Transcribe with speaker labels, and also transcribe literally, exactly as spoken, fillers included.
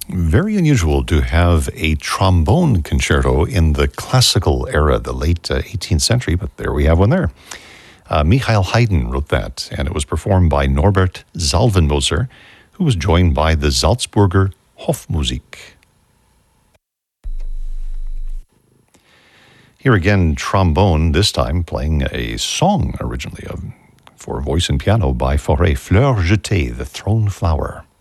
Speaker 1: Very unusual to have a trombone concerto in the classical era, the late uh, eighteenth century, but there we have one there. Uh, Michael Haydn wrote that, and it was performed by Norbert Salvenmoser, who was joined by the Salzburger Hofmusik. Here again, trombone, this time playing a song originally of, for voice and piano by Fauré, Fleur Jetée, the Thrown Flower.